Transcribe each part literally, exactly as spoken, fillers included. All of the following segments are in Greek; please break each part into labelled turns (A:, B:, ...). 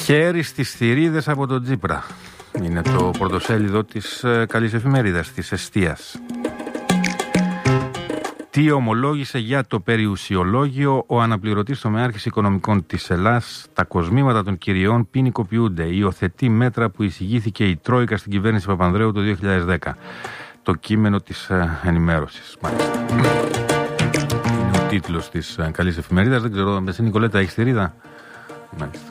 A: Χέρι στις θηρίδες από τον Τσίπρα. Είναι το πρωτοσέλιδο της καλής εφημερίδας, της Εστίας. Τι ομολόγησε για το περιουσιολόγιο ο αναπληρωτής τομεάρχης οικονομικών της Ελλάς? Τα κοσμήματα των κυριών ποινικοποιούνται. Υιοθετεί μέτρα που εισηγήθηκε η Τρόικα στην κυβέρνηση Παπανδρέου το δύο χιλιάδες δέκα. Το κείμενο της ενημέρωσης. Μάλιστα. Είναι ο τίτλος της καλής εφημερίδας. Δεν ξέρω, εσύ Νικολέτα έχεις θηρίδα? Μάλιστα.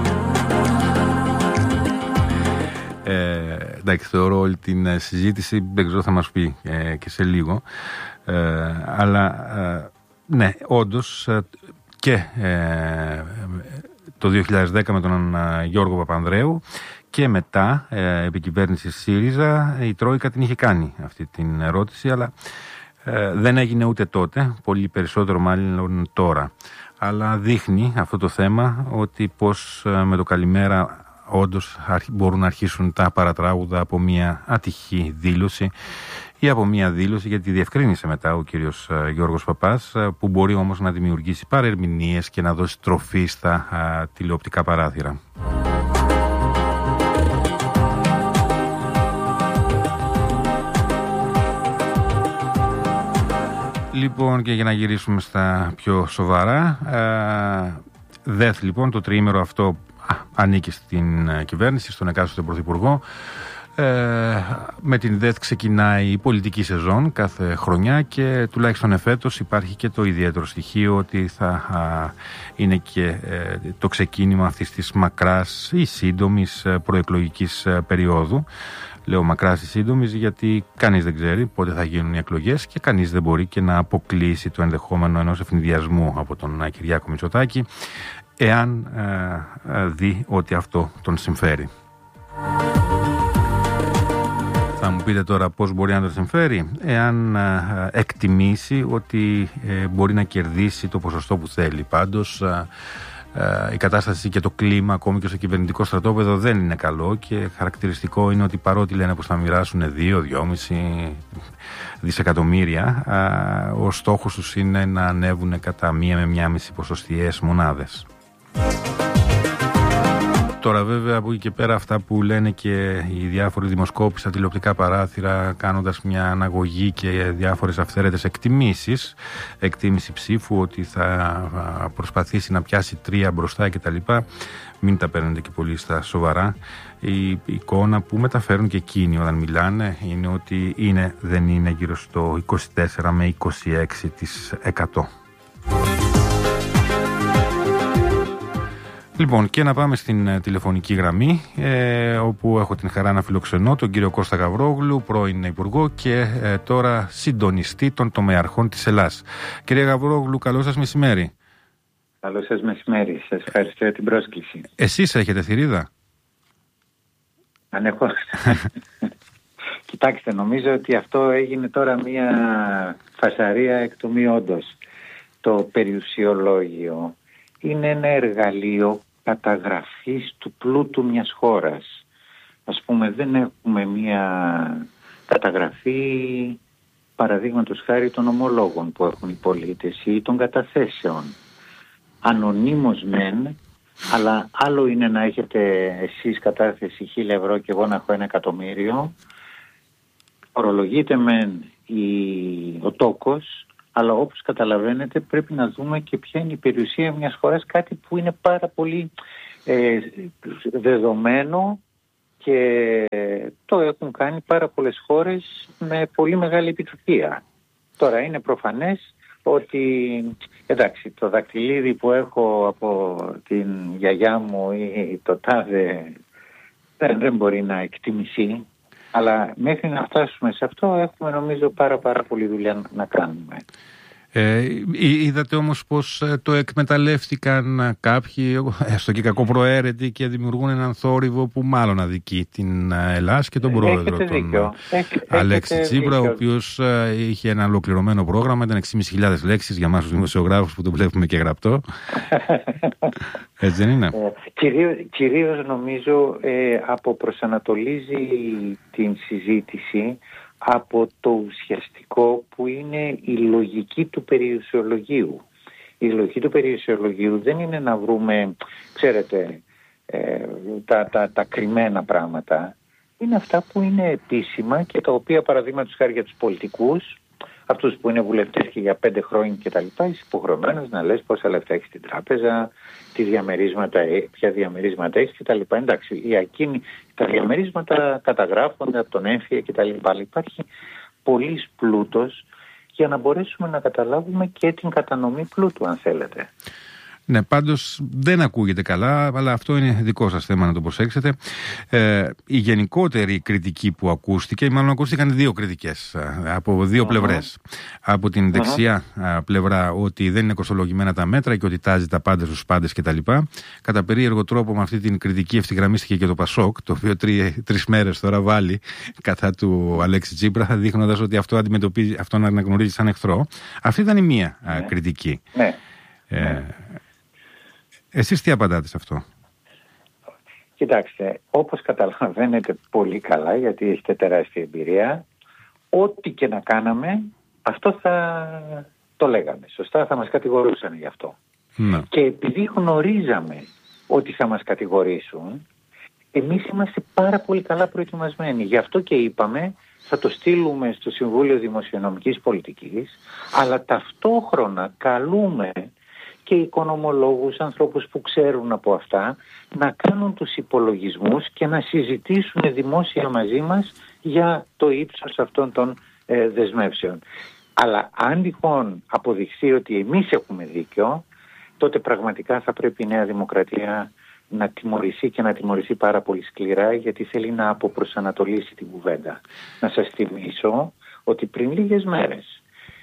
A: Ε, εντάξει, θεωρώ όλη την συζήτηση, δεν ξέρω, θα μας πει ε, και σε λίγο. Ε, αλλά ε, ναι, όντως ε, και ε, το δύο χιλιάδες δέκα με τον ε, Γιώργο Παπανδρέου και μετά ε, επί κυβέρνηση ΣΥΡΙΖΑ η Τρόικα την είχε κάνει αυτή την ερώτηση, αλλά ε, δεν έγινε ούτε τότε, πολύ περισσότερο μάλλον τώρα. Αλλά δείχνει αυτό το θέμα ότι πως ε, με το καλημέρα όντως μπορούν να αρχίσουν τα παρατράγουδα από μια ατυχή δήλωση ή από μια δήλωση, γιατί διευκρίνησε μετά ο κύριος Γιώργος Παπάς, που μπορεί όμως να δημιουργήσει παρερμηνίες και να δώσει τροφή στα α, τηλεοπτικά παράθυρα. Λοιπόν, και για να γυρίσουμε στα πιο σοβαρά, α, ΔΕΘ λοιπόν, το τριήμερο αυτό Α, ανήκει στην uh, κυβέρνηση, στον εκάστοτε πρωθυπουργό. Ε, με την ΔΕΘ ξεκινάει η πολιτική σεζόν κάθε χρονιά και τουλάχιστον εφέτος υπάρχει και το ιδιαίτερο στοιχείο ότι θα α, είναι και ε, το ξεκίνημα αυτής της μακράς ή σύντομης ε, προεκλογικής ε, περίοδου. Λέω μακράς ή σύντομης γιατί κανείς δεν ξέρει πότε θα γίνουν οι εκλογές και κανείς δεν μπορεί και να αποκλείσει το ενδεχόμενο ενός ευνηδιασμού από τον uh, Κυριάκο Μητσοτάκη, εάν ε, ε, δει ότι αυτό τον συμφέρει. Θα μου πείτε τώρα πώς μπορεί να τον συμφέρει? Εάν ε, εκτιμήσει ότι ε, μπορεί να κερδίσει το ποσοστό που θέλει. Πάντως ε, ε, η κατάσταση και το κλίμα ακόμη και στο κυβερνητικό στρατόπεδο δεν είναι καλό και χαρακτηριστικό είναι ότι παρότι λένε πως θα μοιράσουν δύο, δυόμιση δισεκατομμύρια, ε, ο στόχος τους είναι να ανέβουν κατά μία με μία μισή ποσοστιαίες μονάδες. Τώρα βέβαια από εκεί και πέρα αυτά που λένε και οι διάφοροι δημοσκόποι στα τηλεοπτικά παράθυρα, κάνοντας μια αναγωγή και διάφορες αυθαίρετες εκτιμήσεις, εκτίμηση ψήφου ότι θα προσπαθήσει να πιάσει τρία μπροστά κτλ. Μην τα παίρνετε και πολύ στα σοβαρά. Η εικόνα που μεταφέρουν και εκείνοι όταν μιλάνε είναι ότι είναι, δεν είναι γύρω στο είκοσι τέσσερα με είκοσι έξι τοις εκατό. Λοιπόν, και να πάμε στην τηλεφωνική γραμμή, ε, όπου έχω την χαρά να φιλοξενώ τον κύριο Κώστα Γαβρόγλου, πρώην Υπουργό και ε, τώρα συντονιστή των τομεαρχών της Ελλάς. Κύριε Γαβρόγλου, καλό σας μεσημέρι.
B: Καλό σας μεσημέρι. Σας ευχαριστώ για την πρόσκληση.
A: Εσείς έχετε θηρίδα?
B: Αν έχω... Κοιτάξτε, νομίζω ότι αυτό έγινε τώρα μια φασαρία εκ του μη όντως. Το περιουσιολόγιο είναι ένα εργαλείο καταγραφής του πλούτου μιας χώρας. Ας πούμε, δεν έχουμε μια καταγραφή, παραδείγματος χάρη, των ομολόγων που έχουν οι πολίτες ή των καταθέσεων. Ανωνύμως μεν, αλλά άλλο είναι να έχετε εσείς κατάθεση χίλια ευρώ και εγώ να έχω ένα εκατομμύριο. Ορολογείται μεν η, ο τόκος, αλλά όπως καταλαβαίνετε πρέπει να δούμε και ποια είναι η περιουσία μιας χώρας, κάτι που είναι πάρα πολύ ε, δεδομένο και το έχουν κάνει πάρα πολλές χώρες με πολύ μεγάλη επιτυχία. Τώρα είναι προφανές ότι, εντάξει, το δακτυλίδι που έχω από την γιαγιά μου ή το τάδε δεν, δεν μπορεί να εκτιμηθεί, αλλά μέχρι να φτάσουμε σε αυτό έχουμε νομίζω πάρα πάρα πολλή δουλειά να κάνουμε.
A: Ε, είδατε όμως πως το εκμεταλλεύτηκαν κάποιοι, έστω και κακοπροαίρετοι, και δημιουργούν έναν θόρυβο που μάλλον αδικεί την Ελλάς και τον πρόεδρο, τον Αλέξη Τσίπρα, ο οποίος είχε ένα ολοκληρωμένο πρόγραμμα, ήταν έξι χιλιάδες πεντακόσιες λέξεις για εμάς τους δημοσιογράφους που το βλέπουμε και γραπτό. Έτσι δεν είναι?
B: Ε, κυρίως, κυρίως νομίζω ε, αποπροσανατολίζει την συζήτηση από το ουσιαστικό που είναι η λογική του περιουσιολογίου. Η λογική του περιουσιολογίου δεν είναι να βρούμε, ξέρετε, ε, τα, τα, τα κρυμμένα πράγματα, είναι αυτά που είναι επίσημα και τα οποία, παραδείγματος χάρη για τους πολιτικούς, αυτούς που είναι βουλευτές και για πέντε χρόνια και τα λοιπά, είσαι υποχρεωμένος να λες πόσα λεφτά έχεις στην τράπεζα, τι διαμερίσματα, ποια διαμερίσματα έχεις και τα λοιπά. Εντάξει, η ακίνη, τα διαμερίσματα καταγράφονται από τον έμφυα και τα λοιπά. Αλλά υπάρχει πολύς πλούτος για να μπορέσουμε να καταλάβουμε και την κατανομή πλούτου, αν θέλετε.
A: Ναι, πάντως δεν ακούγεται καλά, αλλά αυτό είναι δικό σας θέμα να το προσέξετε. Ε, η γενικότερη κριτική που ακούστηκε, μάλλον ακούστηκαν δύο κριτικές από δύο uh-huh. πλευρές. Από την δεξιά uh-huh. πλευρά ότι δεν είναι κοστολογημένα τα μέτρα και ότι τάζει τα πάντα στους πάντες κτλ. Κατά περίεργο τρόπο με αυτή την κριτική ευθυγραμμίστηκε και το Πασόκ, το οποίο τρει, τρεις μέρες τώρα βάλει κατά του Αλέξη Τσίπρα, δείχνοντας ότι αυτό αντιμετωπίζει, αυτό να αναγνωρίζει σαν εχθρό. Αυτή ήταν η μία uh-huh. κριτική.
B: Ναι.
A: Ε, Εσείς τι απαντάτε σε αυτό?
B: Κοιτάξτε, όπως καταλαβαίνετε πολύ καλά, γιατί έχετε τεράστια εμπειρία, ό,τι και να κάναμε, αυτό θα το λέγαμε. Σωστά, θα μας κατηγορούσαν γι' αυτό.
A: Ναι.
B: Και επειδή γνωρίζαμε ότι θα μας κατηγορήσουν, εμείς είμαστε πάρα πολύ καλά προετοιμασμένοι. Γι' αυτό και είπαμε, θα το στείλουμε στο Συμβούλιο Δημοσιονομικής Πολιτικής, αλλά ταυτόχρονα καλούμε και οικονομολόγους, ανθρώπους που ξέρουν από αυτά, να κάνουν τους υπολογισμούς και να συζητήσουν δημόσια μαζί μας για το ύψος αυτών των ε, δεσμεύσεων. Αλλά αν τυχόν αποδειχθεί ότι εμείς έχουμε δίκιο, τότε πραγματικά θα πρέπει η Νέα Δημοκρατία να τιμωρηθεί και να τιμωρηθεί πάρα πολύ σκληρά, γιατί θέλει να αποπροσανατολίσει την κουβέντα. Να σας θυμίσω ότι πριν λίγες μέρες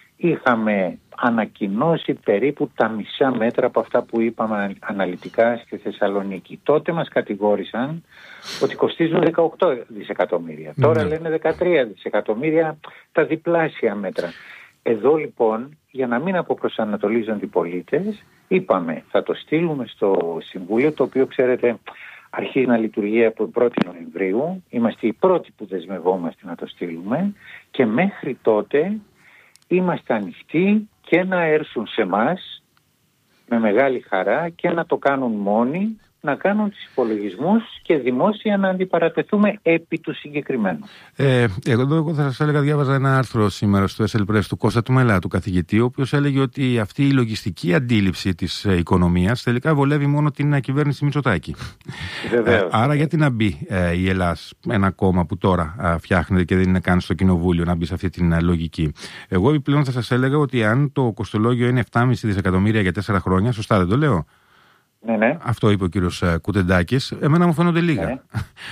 B: είχαμε ανακοινώσει περίπου τα μισά μέτρα από αυτά που είπαμε αναλυτικά στη Θεσσαλονίκη. Τότε μας κατηγόρησαν ότι κοστίζουν δεκαοκτώ δισεκατομμύρια. Mm. Τώρα λένε δεκατρία δισεκατομμύρια, τα διπλάσια μέτρα. Εδώ λοιπόν, για να μην αποπροσανατολίζονται οι πολίτες, είπαμε θα το στείλουμε στο Συμβούλιο, το οποίο ξέρετε αρχίζει να λειτουργεί από την πρώτη Νοεμβρίου. Είμαστε οι πρώτοι που δεσμευόμαστε να το στείλουμε και μέχρι τότε είμαστε ανοιχτοί και να έρθουν σε εμάς με μεγάλη χαρά και να το κάνουν μόνοι, να κάνουν τους υπολογισμούς και δημόσια να αντιπαρατεθούμε επί του συγκεκριμένου. Ε,
A: εγώ, εγώ θα σας έλεγα, διάβαζα ένα άρθρο σήμερα στο ες ελ Press του Κώστα του Μελά, του καθηγητή, ο οποίος έλεγε ότι αυτή η λογιστική αντίληψη της οικονομίας τελικά βολεύει μόνο την κυβέρνηση Μητσοτάκη.
B: Βεβαίως.
A: Ε, άρα γιατί να μπει ε, η Ελλάς, ένα κόμμα που τώρα ε, φτιάχνεται και δεν είναι καν στο κοινοβούλιο, να μπει σε αυτή την ε, λογική. Εγώ επιπλέον θα σας έλεγα ότι αν το κοστολόγιο είναι επτά κόμμα πέντε δισεκατομμύρια για τέσσερα χρόνια, σωστά δεν το λέω?
B: Ναι, ναι.
A: Αυτό είπε ο κύριος Κουτεντάκης. Εμένα μου φαίνονται λίγα. Ναι.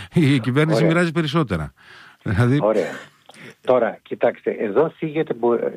A: Η κυβέρνηση Ωραία. μοιράζει περισσότερα. Δηλαδή...
B: Ωραία. Τώρα, κοιτάξτε, εδώ θίγεται,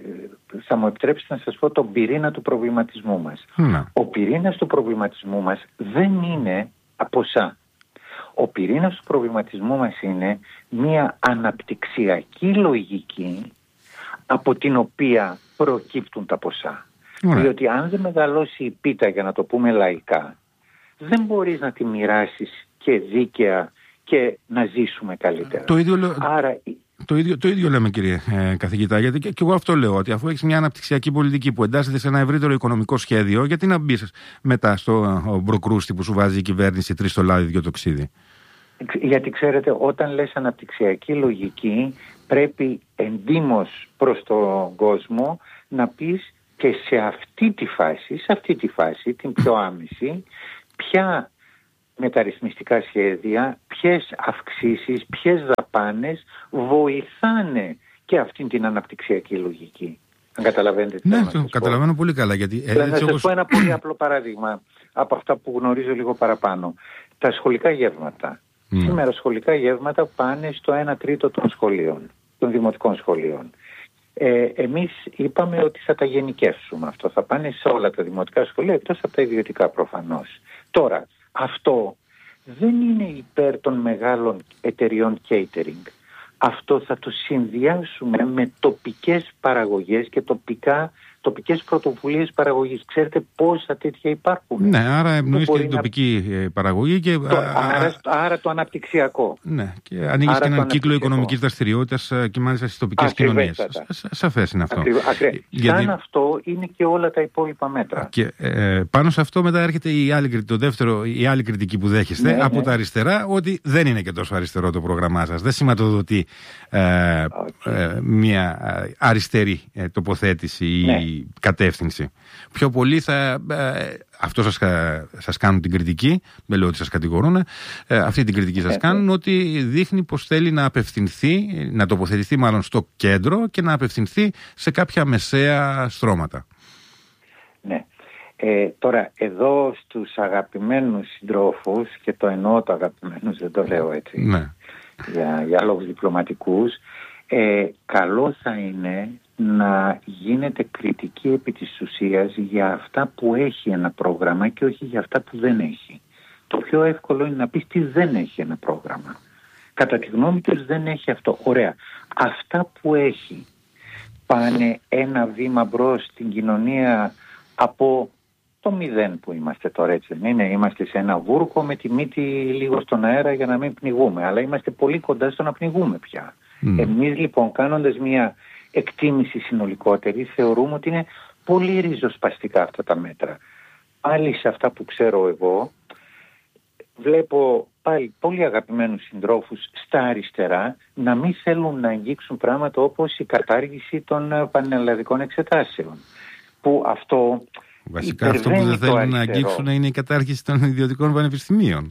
B: θα μου επιτρέψετε να σας πω, τον πυρήνα του προβληματισμού μας.
A: Να.
B: Ο πυρήνας του προβληματισμού μας δεν είναι ποσά. Ο πυρήνας του προβληματισμού μας είναι μια αναπτυξιακή λογική από την οποία προκύπτουν τα ποσά. Ωραία. Διότι αν δεν μεγαλώσει η πίτα, για να το πούμε λαϊκά, δεν μπορείς να τη μοιράσεις και δίκαια και να ζήσουμε καλύτερα.
A: Το ίδιο, λέ...
B: Άρα...
A: το ίδιο, το ίδιο λέμε, κύριε ε, καθηγητά, γιατί και, και εγώ αυτό λέω, ότι αφού έχεις μια αναπτυξιακή πολιτική που εντάσσεται σε ένα ευρύτερο οικονομικό σχέδιο, γιατί να μπεις μετά στο μπροκρούστη που σου βάζει η κυβέρνηση τρεις στο λάδι, δυο το ξύδι?
B: Γιατί ξέρετε, όταν λες αναπτυξιακή λογική, πρέπει εντύμως προς τον κόσμο να πεις και σε αυτή τη φάση, σε αυτή τη φάση, την πιο άμεση, ποια μεταρρυθμιστικά σχέδια, ποιες αυξήσεις, ποιες δαπάνες βοηθάνε και αυτήν την αναπτυξιακή λογική. Αν καταλαβαίνετε τι
A: ναι,
B: θέλω
A: το καταλαβαίνω πολύ καλά. Γιατί,
B: ε, να σας όπως... πω ένα πολύ απλό παράδειγμα από αυτά που γνωρίζω λίγο παραπάνω. Τα σχολικά γεύματα. Mm. Σήμερα σχολικά γεύματα πάνε στο ένα τρίτο των σχολείων, των δημοτικών σχολείων. Ε, εμείς είπαμε ότι θα τα γενικεύσουμε αυτό. Θα πάνε σε όλα τα δημοτικά σχολεία, εκτός από τα ιδιωτικά προφανώς. Τώρα, αυτό δεν είναι υπέρ των μεγάλων εταιριών catering. Αυτό θα το συνδυάσουμε με τοπικές παραγωγές και τοπικά τοπικές πρωτοβουλίες παραγωγής. Ξέρετε πόσα τέτοια υπάρχουν?
A: Ναι, άρα ευνοείς και την να... τοπική παραγωγή και...
B: Το, άρα, άρα το αναπτυξιακό.
A: Ναι, και ανοίγεις και έναν κύκλο οικονομικής δραστηριότητας και μάλιστα στις τοπικές κοινωνίες. Σαφές είναι αυτό.
B: Ακριβ... Ακριβ... Γιατί... Σαν αυτό είναι και όλα τα υπόλοιπα μέτρα.
A: Και ε, πάνω σε αυτό μετά έρχεται η άλλη, το δεύτερο, η άλλη κριτική που δέχεστε, ναι, από ναι. τα αριστερά, ότι δεν είναι και τόσο αριστερό το πρόγραμμά σας. Δεν σηματοδοτεί ε, okay. ε, μια αριστερή ε, τοποθέτηση ή ναι. κατεύθυνση. Πιο πολύ θα... Ε, αυτό σας, σας κάνουν την κριτική, δεν λέω ότι σας κατηγορούν, ε, αυτή την κριτική σας κάνουν, ότι δείχνει πως θέλει να απευθυνθεί, να τοποθετηθεί μάλλον στο κέντρο και να απευθυνθεί σε κάποια μεσαία στρώματα.
B: Ναι. Ε, τώρα, εδώ στους αγαπημένους συντρόφους, και το εννοώ το αγαπημένους, δεν το λέω έτσι, ναι. για, για λόγους διπλωματικούς, ε, καλό θα είναι να γίνεται κριτική επί της ουσίας για αυτά που έχει ένα πρόγραμμα και όχι για αυτά που δεν έχει. Το πιο εύκολο είναι να πεις τι δεν έχει ένα πρόγραμμα. Κατά τη γνώμη τους δεν έχει αυτό. Ωραία. Αυτά που έχει πάνε ένα βήμα μπρος στην κοινωνία από το μηδέν που είμαστε τώρα, έτσι δεν είναι? Είμαστε σε ένα βούρκο με τη μύτη λίγο στον αέρα για να μην πνιγούμε, αλλά είμαστε πολύ κοντά στο να πνιγούμε πια. Mm. Εμείς λοιπόν, κάνοντας μια εκτίμηση συνολικότερη, θεωρούμε ότι είναι πολύ ριζοσπαστικά αυτά τα μέτρα. Πάλι σε αυτά που ξέρω εγώ, βλέπω πάλι πολύ αγαπημένους συντρόφους στα αριστερά να μην θέλουν να αγγίξουν πράγματα όπως η κατάργηση των πανελλαδικών εξετάσεων. Που αυτό...
A: Βασικά αυτό που δεν θέλουν να αγγίξουν είναι η κατάργηση των ιδιωτικών πανεπιστημίων.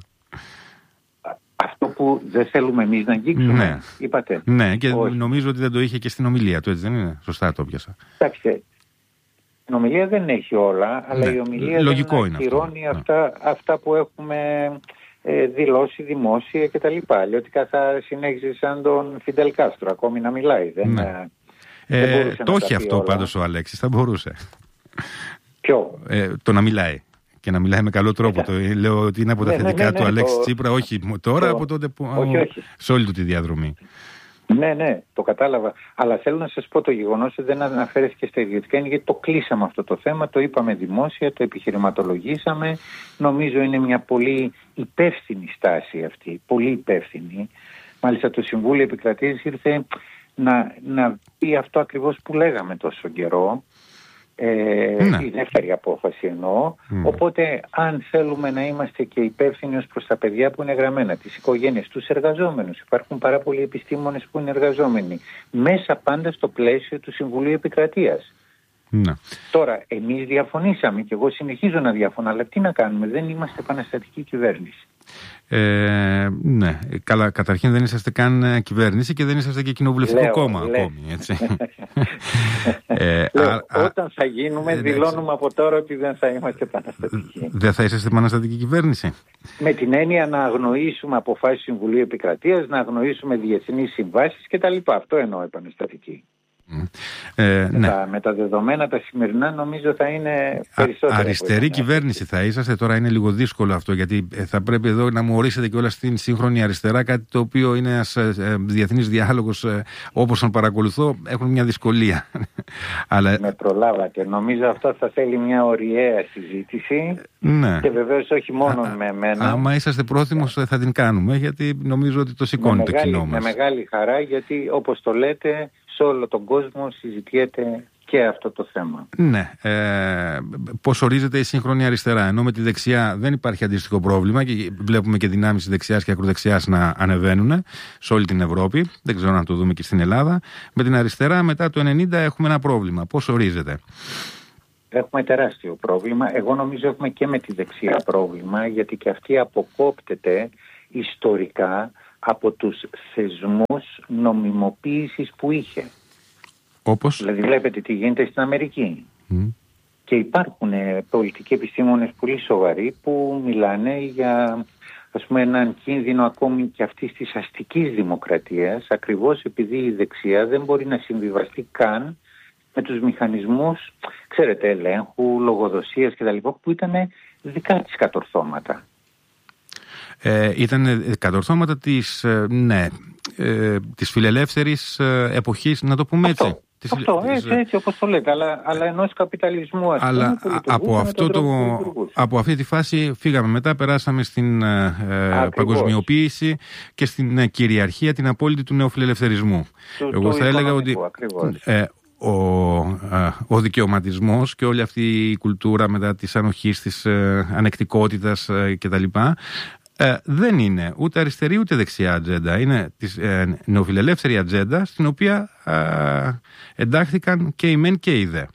B: Αυτό που δεν θέλουμε εμείς να αγγίξουμε, ναι. είπατε.
A: Ναι, και όχι. Νομίζω ότι δεν το είχε και στην ομιλία του, έτσι δεν είναι? Σωστά το πιάσα.
B: Κοιτάξτε, η ομιλία δεν έχει όλα, αλλά ναι. η ομιλία
A: Λογικό
B: δεν ακυρώνει αυτά, ναι. αυτά που έχουμε ε, δηλώσει δημόσια κτλ. Αλλιώτικα θα συνέχιζε σαν τον Φιντελ Κάστρο, ακόμη να μιλάει. Δεν,
A: ναι. ε, δεν το έχει αυτό όλα. Πάντως ο Αλέξης, θα μπορούσε.
B: Ποιο?
A: Ε, το να μιλάει. Και να μιλάει με καλό τρόπο. Το, λέω ότι είναι από τα ναι, θετικά ναι, ναι, του ναι, Αλέξη το... Τσίπρα, όχι τώρα, το... από τότε που. Όχι, όχι. Σε όλη του τη διαδρομή.
B: Ναι, ναι, το κατάλαβα. Αλλά θέλω να σας πω, το γεγονός ότι δεν αναφέρθηκε στα ιδιωτικά είναι γιατί το κλείσαμε αυτό το θέμα, το είπαμε δημόσια, το επιχειρηματολογήσαμε. Νομίζω είναι μια πολύ υπεύθυνη στάση αυτή. Πολύ υπεύθυνη. Μάλιστα το Συμβούλιο Επικρατείας ήρθε να, να πει αυτό ακριβώς που λέγαμε τόσο καιρό. Ε, ναι. Η δεύτερη απόφαση εννοώ. Mm. Οπότε αν θέλουμε να είμαστε και υπεύθυνοι ως προς τα παιδιά που είναι γραμμένα, τις οικογένειες, τους εργαζόμενους, υπάρχουν πάρα πολλοί επιστήμονες που είναι εργαζόμενοι, μέσα πάντα στο πλαίσιο του Συμβουλίου Επικρατείας. Ναι. Τώρα εμείς διαφωνήσαμε και εγώ συνεχίζω να διαφωνώ, αλλά τι να κάνουμε, δεν είμαστε επαναστατική κυβέρνηση.
A: Ε, ναι, καλά, καταρχήν δεν είσαστε καν κυβέρνηση και δεν είσαστε και κοινοβουλευτικό λέω, κόμμα λέω. ακόμη, έτσι. ε,
B: λέω, α, όταν θα γίνουμε, ε, δηλώνουμε από τώρα ότι δεν θα είμαστε επαναστατικοί.
A: Δεν θα είσαστε επαναστατική κυβέρνηση.
B: Με την έννοια να αγνοήσουμε αποφάσεις Συμβουλίου Επικρατείας, να αγνοήσουμε διεθνείς συμβάσεις κτλ. Αυτό εννοώ επαναστατική. Ε, με, ναι. τα, με τα δεδομένα τα σημερινά νομίζω θα είναι περισσότερο.
A: Αριστερή κυβέρνηση θα είσαστε. Τώρα είναι λίγο δύσκολο αυτό, γιατί θα πρέπει εδώ να μου ορίσετε και όλα στην σύγχρονη αριστερά, κάτι το οποίο είναι ένας ε, διεθνής διάλογος, ε, όπως τον παρακολουθώ, έχουν μια δυσκολία. Αλλά... Με
B: προλάβατε. Νομίζω αυτό θα θέλει μια ωριαία συζήτηση. Ναι. Και βεβαίως όχι μόνο Α, με εμένα.
A: Άμα είσαστε πρόθυμος θα την κάνουμε, γιατί νομίζω ότι το σηκώνει με το
B: μεγάλη,
A: κοινό μας.
B: Με μεγάλη χαρά, γιατί όπως το λέτε, σε όλο τον κόσμο συζητιέται και αυτό το θέμα.
A: Ναι. Ε, πώς ορίζεται η σύγχρονη αριστερά? Ενώ με τη δεξιά δεν υπάρχει αντίστοιχο πρόβλημα και βλέπουμε και δυνάμεις δεξιάς και ακροδεξιάς να ανεβαίνουν σε όλη την Ευρώπη. Δεν ξέρω αν το δούμε και στην Ελλάδα. Με την αριστερά μετά το ενενήντα έχουμε ένα πρόβλημα. Πώς ορίζεται?
B: Έχουμε τεράστιο πρόβλημα. Εγώ νομίζω έχουμε και με τη δεξιά πρόβλημα, γιατί και αυτή αποκόπτεται ιστορικά από τους θεσμούς νομιμοποίησης που είχε.
A: Όπως?
B: Δηλαδή βλέπετε τι γίνεται στην Αμερική. Mm. Και υπάρχουν ε, πολιτικοί επιστήμονες πολύ σοβαροί που μιλάνε για, ας πούμε, έναν κίνδυνο ακόμη και αυτής της αστικής δημοκρατίας, ακριβώς επειδή η δεξιά δεν μπορεί να συμβιβαστεί καν με τους μηχανισμούς, ξέρετε, ελέγχου, λογοδοσίας κτλ. Που ήταν δικά της κατορθώματα.
A: Ε, ήταν κατορθώματα της, ε, ναι, ε, της φιλελεύθερης ε, εποχής, να το πούμε
B: αυτό,
A: έτσι. Της,
B: αυτό,
A: της,
B: έτσι, έτσι όπως το λέτε, αλλά, αλλά ενός καπιταλισμού, ας
A: αλλά
B: πούμε,
A: από, αυτό το, από αυτή τη φάση φύγαμε μετά, περάσαμε στην ε, παγκοσμιοποίηση και στην ε, κυριαρχία, την απόλυτη του νεοφιλελευθερισμού.
B: Του,
A: Εγώ
B: του
A: θα έλεγα ότι ε, ο, ε, ο δικαιωματισμός και όλη αυτή η κουλτούρα μετά της ανοχής, της ε, ανεκτικότητας ε, κτλ. Ε, δεν είναι ούτε αριστερή ούτε δεξιά ατζέντα. Είναι της ε, νεοφιλελεύθερη ατζέντα, στην οποία ε, εντάχθηκαν και οι μεν και οι δε.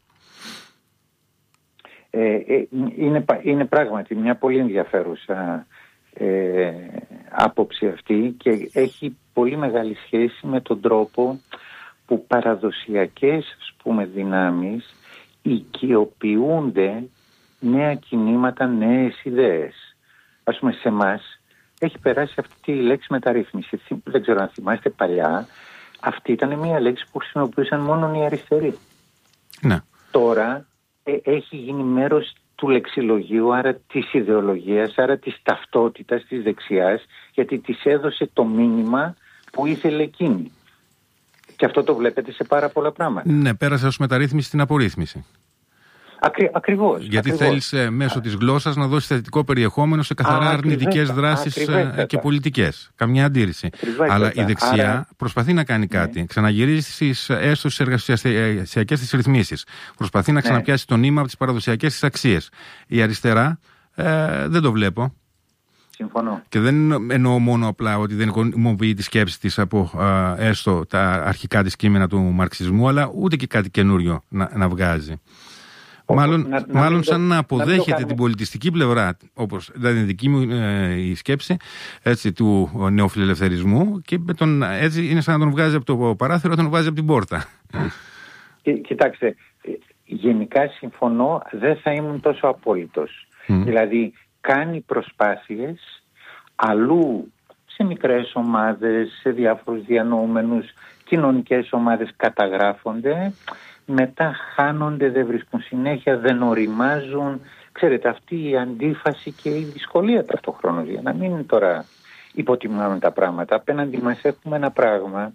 B: Ε, ε, είναι, είναι πράγματι μια πολύ ενδιαφέρουσα ε, άποψη αυτή και έχει πολύ μεγάλη σχέση με τον τρόπο που παραδοσιακές, ας πούμε, δυνάμεις οικειοποιούνται νέα κινήματα, νέες ιδέες. Ας πούμε, σε εμάς έχει περάσει αυτή τη λέξη μεταρρύθμιση. Δεν ξέρω αν θυμάστε, παλιά αυτή ήταν μια λέξη που χρησιμοποιούσαν μόνο οι αριστεροί.
A: Ναι.
B: Τώρα ε, έχει γίνει μέρος του λεξιλογίου, άρα της ιδεολογίας, άρα της ταυτότητας της δεξιάς, γιατί της έδωσε το μήνυμα που ήθελε εκείνη. Και αυτό το βλέπετε σε πάρα πολλά πράγματα.
A: Ναι, πέρασε ως μεταρρύθμιση στην απορρίθμιση.
B: Ακρι, ακριβώς.
A: Γιατί
B: ακριβώς.
A: θέλεις ε, μέσω της γλώσσας να δώσεις θετικό περιεχόμενο σε καθαρά αρνητικές δράσεις ε, και πολιτικές. Καμιά αντίρρηση.
B: Ακριβώς.
A: Αλλά η δεξιά
B: Άρα...
A: προσπαθεί να κάνει κάτι. Ναι. Ξαναγυρίζει στις, έστω στις εργασιακές της ρυθμίσεις. Προσπαθεί να ξαναπιάσει ναι. το νήμα από τις παραδοσιακές της αξίες. Η αριστερά ε, δεν το βλέπω.
B: Συμφωνώ.
A: Και δεν εννοώ μόνο απλά ότι δεν κομμοποιεί τη σκέψη της από ε, έστω τα αρχικά της κείμενα του μαρξισμού, αλλά ούτε και κάτι καινούριο να, να βγάζει. Μάλλον, να, μάλλον να σαν το, να αποδέχεται να την πολιτιστική πλευρά, όπως δηλαδή είναι δική μου ε, η σκέψη, έτσι, του νεοφιλελευθερισμού, και τον, έτσι είναι σαν να τον βγάζει από το παράθυρο, να τον βγάζει από την πόρτα.
B: Και, κοιτάξτε, γενικά συμφωνώ, δεν θα ήμουν τόσο απόλυτος. Mm. Δηλαδή κάνει προσπάθειες αλλού σε μικρές ομάδες, σε διάφορους διανοούμενους, κοινωνικές ομάδες καταγράφονται, μετά χάνονται, δεν βρίσκουν συνέχεια, δεν οριμάζουν. Ξέρετε, αυτή η αντίφαση και η δυσκολία ταυτόχρονα, για να μην τώρα υποτιμάμε τα πράγματα. Απέναντι μας έχουμε ένα πράγμα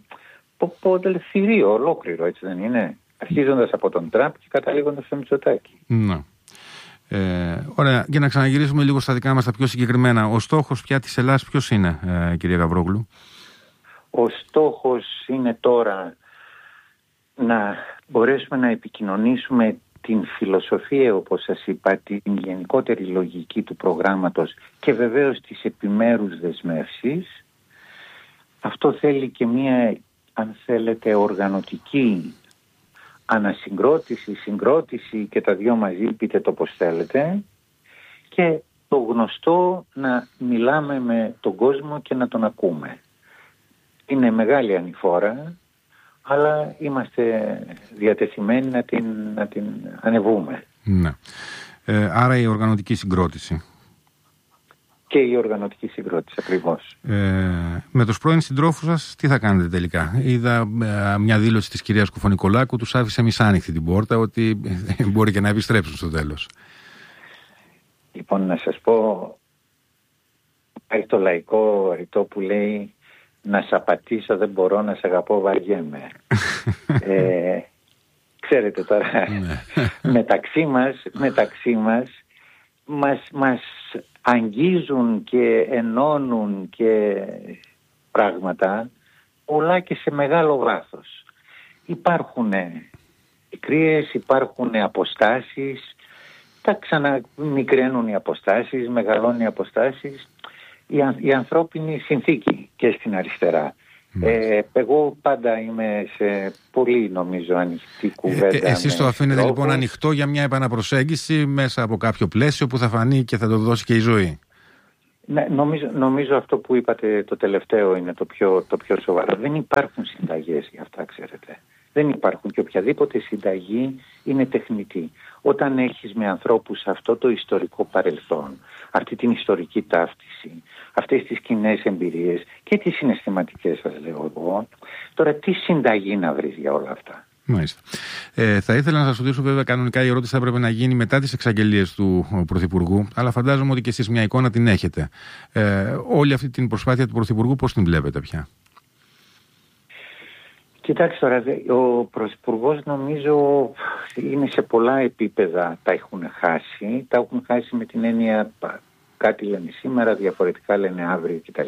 B: θηρίο, ολόκληρο, έτσι δεν είναι? Αρχίζοντας από τον Τραμπ και καταλήγοντας στο Μητσοτάκη.
A: Ναι. Ε, ωραία, για να ξαναγυρίσουμε λίγο στα δικά μας τα πιο συγκεκριμένα. Ο στόχος πια της Ελλάδας ποιος είναι, ε, κυρία Γαβρόγλου?
B: Ο στόχος είναι τώρα να μπορέσουμε να επικοινωνήσουμε την φιλοσοφία, όπως σας είπα, την γενικότερη λογική του προγράμματος και βεβαίως τις επιμέρους δεσμεύσεις. Αυτό θέλει και μία, αν θέλετε, οργανωτική ανασυγκρότηση, συγκρότηση και τα δυο μαζί, πείτε το πώς θέλετε, και το γνωστό να μιλάμε με τον κόσμο και να τον ακούμε. Είναι μεγάλη ανηφόρα, αλλά είμαστε διατεθειμένοι να την, να την ανεβούμε.
A: Ναι. Ε, άρα η οργανωτική συγκρότηση.
B: Και η οργανωτική συγκρότηση, ακριβώς.
A: Ε, με τους πρώην συντρόφους σας τι θα κάνετε τελικά? Είδα ε, μια δήλωση της κυρίας Κουφονικολάκου, τους άφησε μισάνοιχτη την πόρτα, ότι μπορεί και να επιστρέψουν στο τέλος.
B: Λοιπόν, να σας πω, έχει το λαϊκό ρητό που λέει «Να σ' απατήσω δεν μπορώ, να σ' αγαπώ βαριέμαι». ε, ξέρετε τώρα, μεταξύ μας, μεταξύ μας, μας, μας αγγίζουν και ενώνουν και πράγματα πολλά και σε μεγάλο βάθος. Υπάρχουν πικρίες, υπάρχουν αποστάσεις, τα ξαναμικραίνουν οι αποστάσεις, μεγαλώνουν οι αποστάσεις. Η, η ανθρώπινη συνθήκη και στην αριστερά. Mm. Ε, εγώ πάντα είμαι σε πολύ, νομίζω, ανοιχτή κουβέντα. Ε,
A: εσείς το αφήνετε λοιπόν ανοιχτό για μια επαναπροσέγγιση μέσα από κάποιο πλαίσιο που θα φανεί και θα το δώσει και η ζωή?
B: Ναι, νομίζω, νομίζω αυτό που είπατε το τελευταίο είναι το πιο, το πιο σοβαρό. Δεν υπάρχουν συνταγές για αυτά, ξέρετε. Δεν υπάρχουν, και οποιαδήποτε συνταγή είναι τεχνητή. Όταν έχεις με ανθρώπους αυτό το ιστορικό παρελθόν, αυτή την ιστορική ταύτιση, αυτές τις κοινές εμπειρίες και τις συναισθηματικές, σας λέω εγώ, τώρα τι συνταγή να βρεις για όλα αυτά?
A: Μάλιστα. Ε, θα ήθελα να σας ρωτήσω, βέβαια, κανονικά η ερώτηση θα έπρεπε να γίνει μετά τις εξαγγελίες του Πρωθυπουργού, αλλά φαντάζομαι ότι και εσείς μια εικόνα την έχετε. Ε, όλη αυτή την προσπάθεια του Πρωθυπουργού πώς την βλέπετε πια?
B: Κοιτάξτε τώρα, ο Πρωθυπουργός νομίζω είναι σε πολλά επίπεδα τα έχουν χάσει. Τα έχουν χάσει με την έννοια κάτι λένε σήμερα, διαφορετικά λένε αύριο κτλ.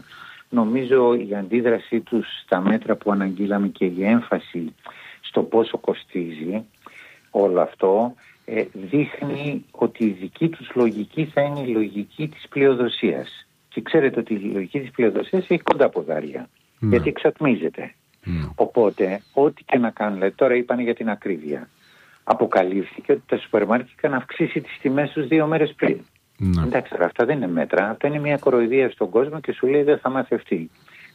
B: Νομίζω η αντίδρασή τους στα μέτρα που αναγγείλαμε και η έμφαση στο πόσο κοστίζει όλο αυτό ε, δείχνει ότι η δική τους λογική θα είναι η λογική της πλειοδοσίας. Και ξέρετε ότι η λογική της πλειοδοσίας έχει κοντά ποδάρια, mm. γιατί εξατμίζεται. Mm. Οπότε, ό,τι και να κάνουν, δηλαδή, τώρα είπαν για την ακρίβεια. Αποκαλύφθηκε ότι τα σούπερ μάρκετ είχαν αυξήσει τις τιμές τους δύο μέρες πριν. Mm. Εντάξει, αυτά δεν είναι μέτρα. Αυτό είναι μια κοροϊδία στον κόσμο και σου λέει δεν θα μάθει.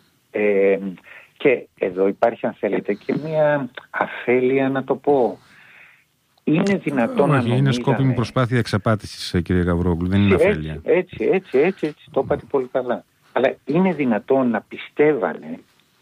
B: Ε, και εδώ υπάρχει, αν θέλετε, και μια αφέλεια να το πω. Είναι δυνατόν
A: Όχι,
B: να νομίζαμε...
A: Είναι σκόπιμη προσπάθεια εξαπάτησης, κύριε Γαβρόγλου, δεν είναι
B: έτσι,
A: αφέλεια.
B: Έτσι, έτσι, έτσι, έτσι, το είπατε πολύ καλά. Αλλά είναι δυνατόν να πιστεύανε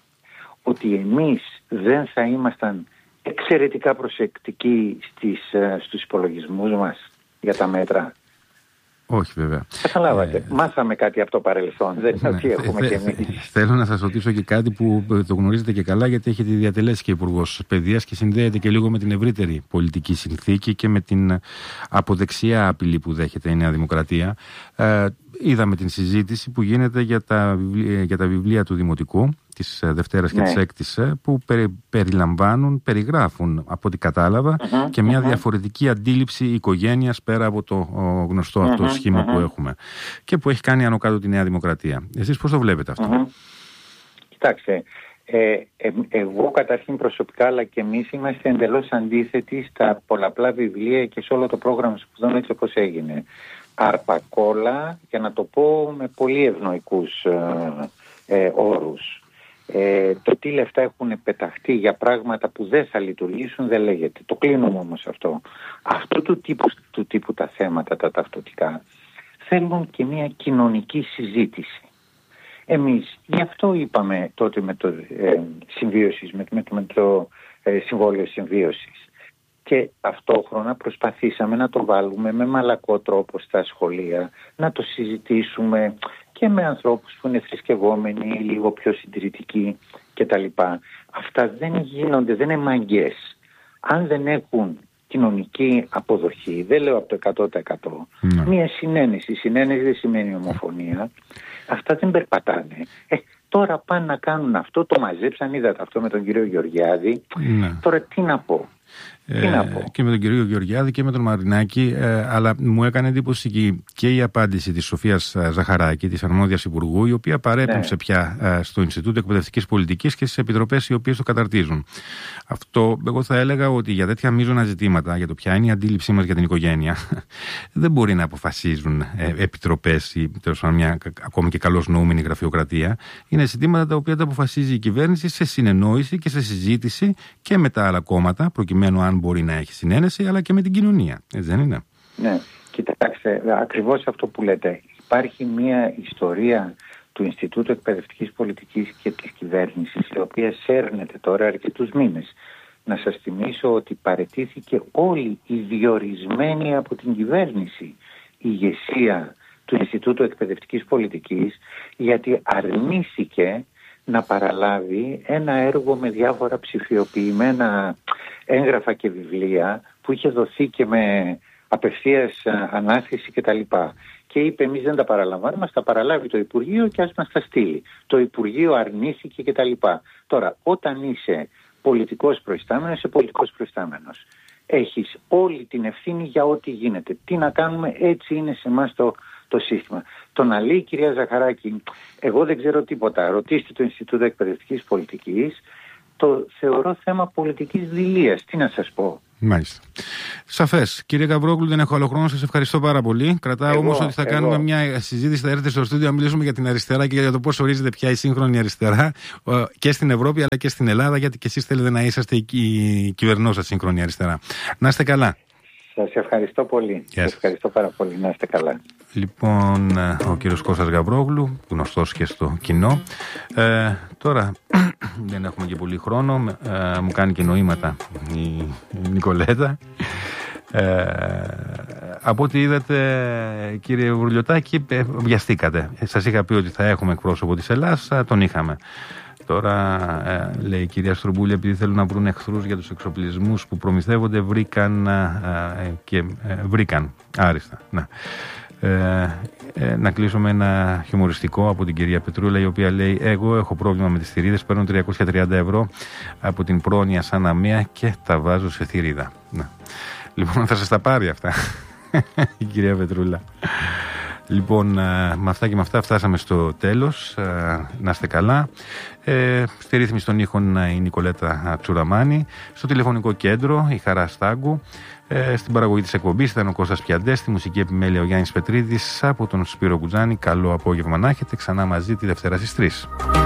B: ότι εμείς δεν θα ήμασταν εξαιρετικά προσεκτικοί στις, στους υπολογισμούς μας για τα μέτρα?
A: Όχι, βέβαια.
B: Καταλάβατε. Ε, Μάθαμε κάτι από το παρελθόν. Δεν είναι ότι έχουμε και εμείς.
A: Θέλω να σας ρωτήσω και κάτι που το γνωρίζετε και καλά, γιατί έχετε διατελέσει και Υπουργός Παιδείας και συνδέεται και λίγο με την ευρύτερη πολιτική συνθήκη και με την αποδεξιά απειλή που δέχεται η Νέα Δημοκρατία. Ε, είδαμε την συζήτηση που γίνεται για τα βιβλία, για τα βιβλία του Δημοτικού, της Δευτέρας και ναι. της Έκτης, που περι, περιλαμβάνουν, περιγράφουν από ό,τι κατάλαβα uh-huh, και μια uh-huh. διαφορετική αντίληψη οικογένειας πέρα από το γνωστό uh-huh, αυτό σχήμα uh-huh. που έχουμε και που έχει κάνει άνω κάτω τη Νέα Δημοκρατία. Εσείς πώς το βλέπετε αυτό?
B: Uh-huh. Κοιτάξτε, ε, ε, εγώ καταρχήν προσωπικά αλλά και εμείς είμαστε εντελώς αντίθετοι στα πολλαπλά βιβλία και σε όλο το πρόγραμμα σπουδών έτσι όπως έγινε. Αρπακόλα, για να το πω με πολύ ευνοϊκούς ε, ε, όρους. Ε, το τι λεφτά έχουν πεταχτεί για πράγματα που δεν θα λειτουργήσουν δεν λέγεται. Το κλείνουμε όμως αυτό. Αυτό του τύπου, του τύπου τα θέματα, τα ταυτοτικά, θέλουν και μια κοινωνική συζήτηση. Εμείς γι' αυτό είπαμε τότε με το, ε, συμβίωσης, με, με, με το ε, συμβόλαιο συμβίωσης. Και ταυτόχρονα προσπαθήσαμε να το βάλουμε με μαλακό τρόπο στα σχολεία, να το συζητήσουμε και με ανθρώπους που είναι θρησκευόμενοι, λίγο πιο συντηρητικοί κτλ. Αυτά δεν γίνονται, δεν είναι μαγκές. Αν δεν έχουν κοινωνική αποδοχή, δεν λέω από το εκατό τοις εκατό, ναι. μια συνένεση, συνένεση δεν σημαίνει ομοφωνία, αυτά δεν περπατάνε. Ε, τώρα πάνε να κάνουν αυτό, το μαζέψαν, είδατε αυτό με τον κύριο Γεωργιάδη, ναι. τώρα τι να πω.
A: Ε, και με τον κύριο Γεωργιάδη και με τον Μαρινάκη, ε, αλλά μου έκανε εντύπωση και, και η απάντηση της Σοφίας Ζαχαράκη, της αρμόδιας υπουργού, η οποία παρέπεμψε ναι. πια ε, στο Ινστιτούτο Εκπαιδευτικής Πολιτικής και στις επιτροπές οι οποίες το καταρτίζουν. Αυτό, εγώ θα έλεγα ότι για τέτοια μείζωνα ζητήματα, για το ποια είναι η αντίληψή μας για την οικογένεια, δεν μπορεί να αποφασίζουν ε, επιτροπές ή τέλος πάντων μια ακόμη και καλώς νοούμενη γραφειοκρατία. Είναι ζητήματα τα οποία τα αποφασίζει η κυβέρνηση σε συνεννόηση και σε συζήτηση και με τα άλλα κόμματα, προκειμένου αν μπορεί να έχει συνένεση, αλλά και με την κοινωνία. Έτσι δεν είναι?
B: Ναι, κοιτάξτε, ακριβώς αυτό που λέτε. Υπάρχει μια ιστορία του Ινστιτούτου Εκπαιδευτικής Πολιτικής και της κυβέρνησης, η οποία σέρνεται τώρα αρκετούς μήνες. Να σας θυμίσω ότι παραιτήθηκε όλη η διορισμένη από την κυβέρνηση η ηγεσία του Ινστιτούτου Εκπαιδευτικής Πολιτικής, γιατί αρνήθηκε να παραλάβει ένα έργο με διάφορα ψηφιοποιημένα έγγραφα και βιβλία που είχε δοθεί και με απευθείας ανάθεση κτλ. Και είπε εμείς δεν τα παραλαμβάνουμε, μας τα παραλάβει το Υπουργείο και ας μας τα στείλει. Το Υπουργείο αρνήθηκε κτλ. Τώρα, όταν είσαι πολιτικός προϊστάμενος, είσαι πολιτικός προϊστάμενος. Έχεις όλη την ευθύνη για ό,τι γίνεται. Τι να κάνουμε, έτσι είναι σε εμάς το, το σύστημα. Το να λέει η κυρία Ζαχαράκη, εγώ δεν ξέρω τίποτα, ρωτήστε το Ινστιτούτο Εκπαιδευτικής Πολιτικής, το θεωρώ θέμα πολιτικής δειλίας. Τι να σας πω.
A: Μάλιστα. Σαφές. Κύριε Γαβρόγλου, δεν έχω άλλο χρόνο. Σας ευχαριστώ πάρα πολύ. Κρατάω όμως ότι θα εγώ. κάνουμε μια συζήτηση, θα έρθετε στο στούντιο να μιλήσουμε για την αριστερά και για το πώς ορίζεται πια η σύγχρονη αριστερά και στην Ευρώπη αλλά και στην Ελλάδα, γιατί και εσείς θέλετε να είσαστε η κυβερνόσα σύγχρονη αριστερά. Να είστε καλά.
B: Σας ευχαριστώ πολύ. Yes. Σας ευχαριστώ πάρα πολύ. Να είστε καλά.
A: Λοιπόν, ο κύριος Κώστας Γαβρόγλου, γνωστός και στο κοινό. Ε, τώρα δεν έχουμε και πολύ χρόνο. Ε, μου κάνει και νοήματα η, η Νικολέτα. Ε, από ό,τι είδατε, κύριε Βουρλιωτάκη, βιαστήκατε. Σας είχα πει ότι θα έχουμε εκπρόσωπο της Ελλάδας, τον είχαμε. Τώρα, ε, λέει η κυρία Στρομπούλη, επειδή θέλουν να βρουν εχθρούς για τους εξοπλισμούς που προμηθεύονται, βρήκαν ε, και ε, βρήκαν άριστα. Να. Ε, ε, να κλείσω με ένα χιουμοριστικό από την κυρία Πετρούλα, η οποία λέει: εγώ έχω πρόβλημα με τις θηρίδες, παίρνω τριακόσια τριάντα ευρώ από την πρόνοια σαν αμαία και τα βάζω σε θηρίδα. Να. Λοιπόν, θα σας τα πάρει αυτά η κυρία Πετρούλα. Λοιπόν, με αυτά και με αυτά φτάσαμε στο τέλος. Να είστε καλά. Ε, στη ρύθμιση των ήχων η Νικολέτα Τσουραμάνη. Στο τηλεφωνικό κέντρο η Χαρά Στάγκου. Ε, στην παραγωγή της εκπομπής ήταν ο Κώστας Πιαντές. Στη μουσική επιμέλεια ο Γιάννης Πετρίδης. Από τον Σπύρο Κουτζάνη. Καλό απόγευμα να έχετε. Ξανά μαζί τη Δευτέρα στις τρεις.